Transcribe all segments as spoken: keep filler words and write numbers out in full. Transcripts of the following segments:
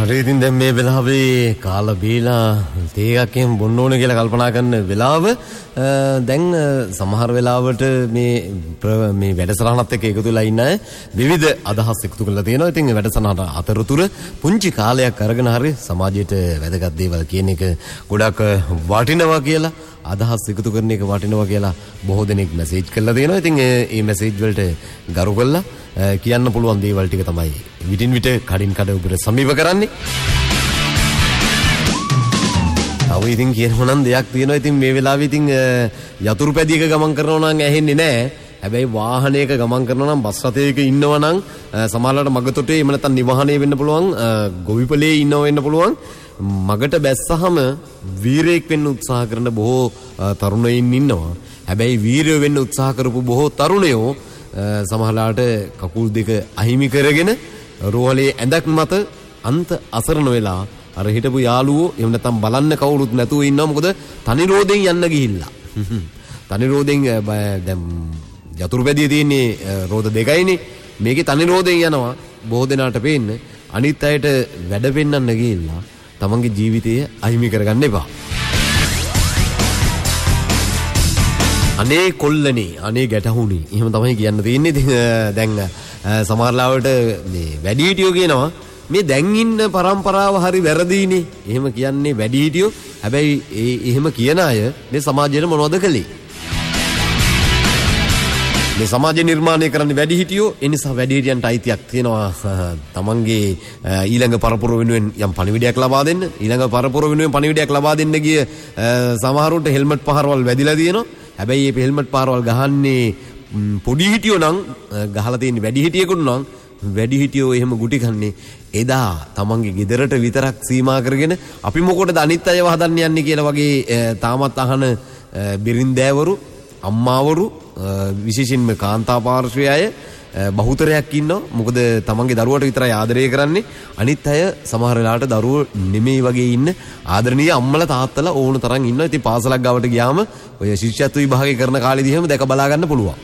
හරි ඉතින් දැන් මේ වෙලාවේ කාලා බීලා තේ එකක් එහෙම බොන්න ඕන කියලා කල්පනා කරන වෙලාව දැන් සමහර වෙලාවට මේ මේ වැඩසටහනත් එක්ක එකතු වෙලා ඉන්න අය විවිධ අදහස් එකතු කරලා තියෙනවා. ඉතින් වැඩසටහන අතරතුර පුංචි කාලයක් අරගෙන හරි සමාජයට වැදගත් දේවල් කියන එක ගොඩක් වටිනවා කියලා අදහස් එකතු කරන එක වටිනවා කියලා බොහෝ දෙනෙක් මැසේජ් කරලා තියෙනවා. ඉතින් මේ මැසේජ් වලට ගරු කරලා කියන්න පුළුවන් දේවල් ටික තමයි විටින් විට කඩින් කඩ උඹට සමීප කරන්නේ. තව ඉතින් කියනවා නම් දෙයක් තියෙනවා. ඉතින් මේ වෙලාවේ ඉතින් යතුරු පැදියක ගමන් කරනවා නම් ඇහෙන්නේ නැහැ. හැබැයි වාහනයක ගමන් කරනවා නම් බස් රථයක ඉන්නවා නම් සමහරවිට මගතොටේ එහෙම නැත්නම් නිවාහනේ වෙන්න පුළුවන්, ගොවිපලේ ඉන්නව වෙන්න පුළුවන්. මගට බැස්සහම වීරයෙක් වෙන්න උත්සාහ කරන බොහෝ තරුණයින් ඉන්නවා. හැබැයි වීරයෝ වෙන්න උත්සාහ කරපු බොහෝ තරුණයෝ සමහරලාට කකුල් දෙක අහිමි කරගෙන රෝහලේ ඇඳක් මත අන්ත අසරණ වෙලා අර හිටපු යාළුවෝ එහෙම නැත්නම් බලන්න කවුරුත් නැතුව ඉන්නවා. මොකද තනි රෝදෙන් යන්න ගිහිල්ලා. තනි රෝදෙන් දැන් යතුරු පැදියේ තියෙන්නේ රෝද දෙකයිනේ. මේකේ තනි රෝදෙන් යනවා බොහෝ දෙනාට පේන්න. අනිත් අයට වැඩ පෙන්නන්න ගිහිල්ලා තමන්ගේ ජීවිතය අහිමි කරගන්න එපා. අනේ කොල්ලනේ අනේ ගැටහුණි එහෙම තමයි කියන්න තියෙන්නේ. ඉතින් දැන් සමහරලාවට මේ වැඩිහිටියෝ කියනවා මේ දැන් ඉන්න પરම්පරාව හරි වැරදීනේ. එහෙම කියන්නේ වැඩිහිටියෝ. හැබැයි ඒ එහෙම කියන අය මේ සමාජයට මොනවද කළේ? මේ සමාජ නිර්මාණය කරන්නේ වැඩිහිටියෝ. ඒ නිසා වැඩිහිටියන්ට අයිතියක් තියෙනවා තමන්ගේ ඊළඟ පරපුර වෙනුවෙන් යම් පණිවිඩයක් ලබා දෙන්න. ඊළඟ පරපුර වෙනුවෙන් පණිවිඩයක් ලබා දෙන්න ගිය සමහරුන්ට හෙල්මට් පහරවල් වැදිලා තියෙනවා. හැබැයි මේ හෙල්මට් පහරවල් ගහන්නේ පොඩි හිටියෝ නම් ගහලා තියෙන්නේ වැඩිහිටියෙකුට නම් වැඩිහිටියෝ එහෙම ගුටි කන්නේ එදා තමන්ගේ ගෙදරට විතරක් සීමා කරගෙන අපි මොකටද අනිත් අයව හදන්න යන්නේ කියලා වගේ තාමත් අහන බිරින්දෑවරු අම්මාවරු විශේෂයෙන්ම කාන්තා පාර්ශ්වයේ අය බහුතරයක් ඉන්නවා. මොකද තමන්ගේ දරුවට විතරයි ආදරය කරන්නේ. අනිත් අය සමහර වෙලාවට දරුවෝ නෙමෙයි වගේ ඉන්න ආදරණීය අම්මලා තාත්තලා ඕන තරම් ඉන්නවා. ඉතින් පාසලක් ගාවට ගියාම ඔය ශිෂ්‍යත්ව විභාගය කරන කාලෙදී එහෙම දැක බලා ගන්න පුළුවන්.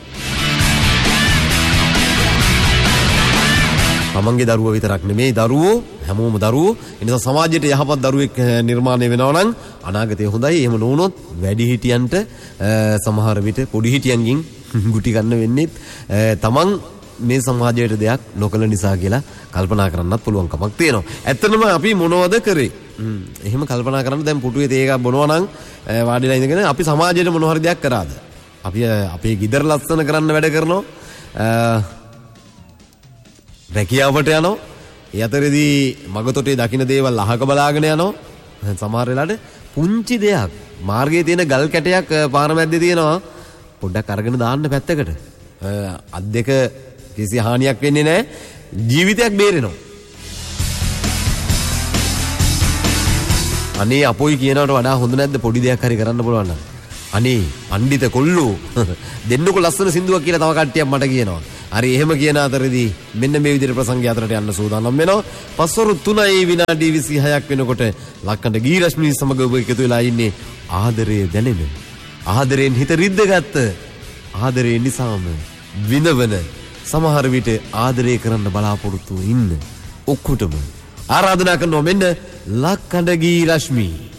තමන්ගේ දරුවෝ විතරක් නෙමෙයි දරුවෝ හැමෝම දරුවෝ. ඒ නිසා සමාජයට යහපත් දරුවෙක් නිර්මාණය වෙනවා නම් අනාගතය හොඳයි. එහෙම නොවුනොත් වැඩිහිටියන්ට සමහර විට පොඩිහිටියන්ගෙන් ගුටි ගන්න වෙන්නේ තමන් මේ සමාජයට දෙයක් නොකළ නිසා කියලා කල්පනා කරන්නත් පුළුවන් කමක් තියෙනවා. ඇත්තටම අපි මොනවද කරේ? එහෙම කල්පනා කරන්න දැන් පුටුවේ තේ එකක් බොනවා නම් වාඩිලා ඉඳගෙන අපි සමාජයට මොන හරි දෙයක් කරාද? අපි අපේ ගෙදර ලස්සන කරන්න වැඩ කරනවා. රැකියාවට යනවා. ඒ අතරේදී මගතොටේ දකින්න දේවල් අහක බලාගෙන යනවා. සමහර වෙලාවට පුංචි දෙයක් මාර්ගයේ තියෙන ගල් කැටයක් පාර මැද්දේ තියෙනවා. පොඩ්ඩක් අරගෙන දාන්න පැත්තකට. අත් දෙක කිසි හානියක් වෙන්නේ නැහැ. ජීවිතයක් බේරෙනවා. අනේ අපොයි කියනවට වඩා හොඳ නැද්ද පොඩි දෙයක් හරි කරන්න පුළුවන් නම්? අනේ පඬිත කොල්ලෝ දෙන්නකො ලස්සන සින්දුවක් කියලා තව කට්ටියක් මට කියනවා. හරි එහෙම කියන අතරේදී මෙන්න මේ විදිහට ප්‍රසංගය අතරට යන්න සූදානම් වෙනවා. පස්වරු තුනයි විනාඩි විසිහයක් වෙනකොට ලක්කඬ ගීරශ්මී සමග ඔබ එකතු වෙලා ඉන්නේ ආදරය දැනෙන ආදරයෙන් හිත රිද්දගත්ත ආදරය නිසාම විඳවන සමහර විට ආදරය කරන්න බලාපොරොත්තු ඉන්න ඔක්කොටම ආරාධනා කරනවා මෙන්න ලක්කඬ ගීරශ්මී